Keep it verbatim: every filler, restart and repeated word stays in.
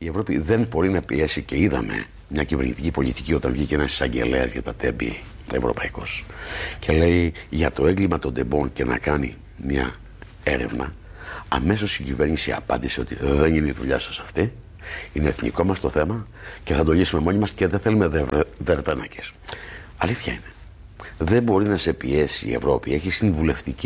η Ευρώπη δεν μπορεί να πιέσει, και είδαμε μια κυβερνητική πολιτική όταν βγήκε ένας εισαγγελέας για τα τέμπη, τα ευρωπαϊκός, και λέει για το έγκλημα των τεμπών και να κάνει μια έρευνα. Αμέσως η κυβέρνηση απάντησε ότι δεν είναι η δουλειά σας αυτή, είναι εθνικό μας το θέμα και θα το λύσουμε μόνοι μας και δεν θέλουμε δερβένακες. Αλήθεια είναι. Δεν μπορεί να σε πιέσει η Ευρώπη. Έχει συμβουλευτική